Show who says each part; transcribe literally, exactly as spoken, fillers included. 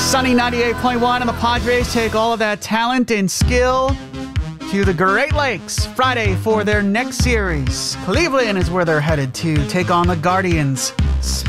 Speaker 1: Sunny ninety-eight point one, and the Padres take all of that talent and skill to the Great Lakes Friday for their next series. Cleveland is where they're headed to take on the Guardians.